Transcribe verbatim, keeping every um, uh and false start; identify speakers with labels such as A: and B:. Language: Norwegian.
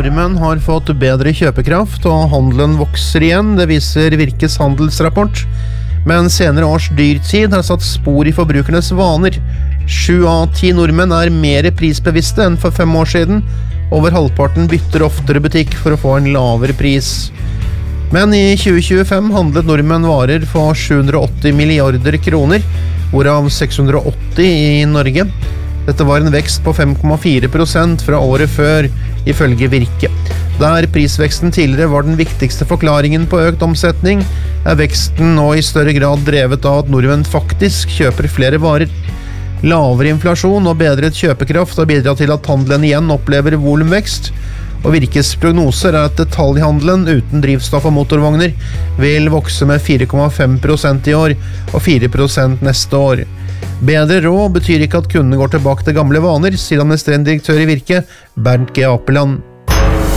A: nordmenn har fått bedre kjøpekraft, og handelen vokser igjen, det viser Virkes handelsrapport. Men senere års dyrtid har satt spor i forbrukernes vaner. Sju av ti nordmenn er mer prisbevisste enn for fem år siden. Over halvparten bytter oftere butikk for å få en lavere pris. Men i tjue tjuefem handlet nordmenn varer for sju hundre og åtti milliarder kroner, hvorav seks hundre og åtti i Norge. Dette var en vekst på fem komma fire prosent fra året før, ifølge Virke. Der prisveksten tidligere var den viktigste forklaringen på økt omsetning, er veksten nå i større grad drevet av at nordmenn faktisk kjøper flere varer. Lavere inflasjon og bedret kjøpekraft har bidratt til at handelen igjen opplever volumvekst, og Virkes prognoser er at detaljhandelen uten drivstoff og motorvogner vil vokse med fire komma fem prosent i år og fire prosent neste år. Bedre råd betyr ikke at kundene går tilbake til gamle vaner, sier administrerende direktør i Virke, Bernt G. Apeland.